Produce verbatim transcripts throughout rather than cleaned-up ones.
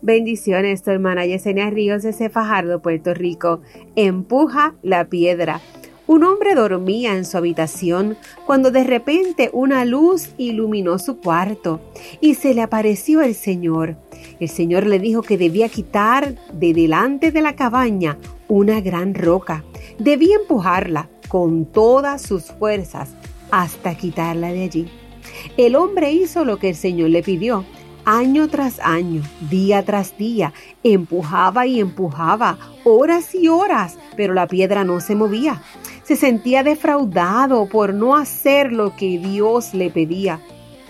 Bendiciones, tu hermana Yesenia Ríos desde Fajardo, Puerto Rico. Empuja la piedra. Un hombre dormía en su habitación cuando de repente una luz iluminó su cuarto y se le apareció el Señor. El Señor le dijo que debía quitar de delante de la cabaña una gran roca. Debía empujarla con todas sus fuerzas hasta quitarla de allí. El hombre hizo lo que el Señor le pidió. Año tras año, día tras día, empujaba y empujaba, horas y horas, pero la piedra no se movía. Se sentía defraudado por no hacer lo que Dios le pedía.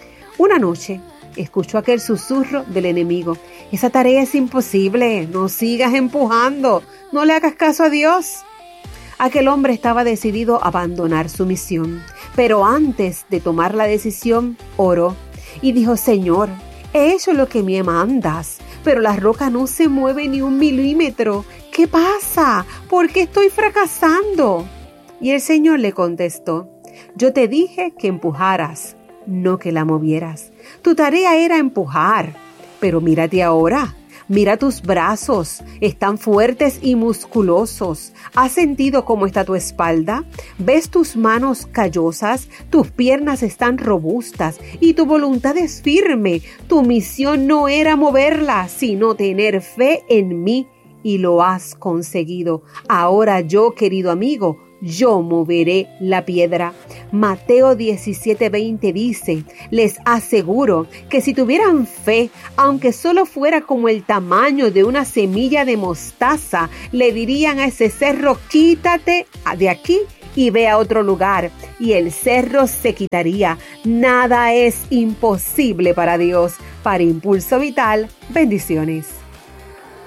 Una noche, escuchó aquel susurro del enemigo. Esa tarea es imposible, no sigas empujando, no le hagas caso a Dios. Aquel hombre estaba decidido a abandonar su misión, pero antes de tomar la decisión, oró y dijo: Señor, he hecho lo que me mandas, pero la roca no se mueve ni un milímetro. ¿Qué pasa? ¿Por qué estoy fracasando? Y el Señor le contestó: yo te dije que empujaras, no que la movieras. Tu tarea era empujar, pero mírate ahora. Mira tus brazos, están fuertes y musculosos. ¿Has sentido cómo está tu espalda? ¿Ves tus manos callosas? Tus piernas están robustas y tu voluntad es firme. Tu misión no era moverla, sino tener fe en mí y lo has conseguido. Ahora yo, querido amigo, yo moveré la piedra. Mateo diecisiete veinte dice: les aseguro que si tuvieran fe, aunque solo fuera como el tamaño de una semilla de mostaza, le dirían a ese cerro: quítate de aquí y ve a otro lugar, y el cerro se quitaría. Nada es imposible para Dios. Para Impulso Vital, bendiciones.